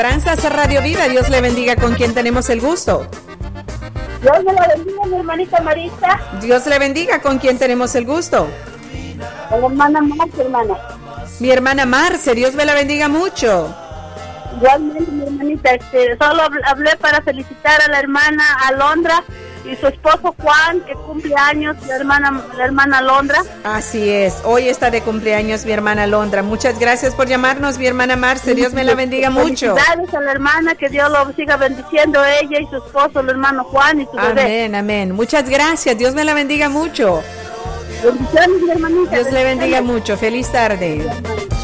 Esperanzas Radio Vida, Dios le bendiga. ¿Con quién tenemos el gusto? Dios me la bendiga, mi hermanita Marisa. Dios le bendiga. ¿Con quién tenemos el gusto? Con la hermana Marce, hermana. Mi hermana Marce, Dios me la bendiga mucho. Igualmente, mi hermanita, solo hablé para felicitar a la hermana Alondra y su esposo Juan, que cumple años, la hermana Alondra. Así es, hoy está de cumpleaños mi hermana Alondra. Muchas gracias por llamarnos, mi hermana Marce, Dios me la bendiga mucho. Felicidades a la hermana, que Dios lo siga bendiciendo, ella y su esposo, el hermano Juan y su bebé. Amén, amén. Muchas gracias, Dios me la bendiga mucho. Bendiciones, mi hermanita. Dios le bendiga mucho, feliz tarde.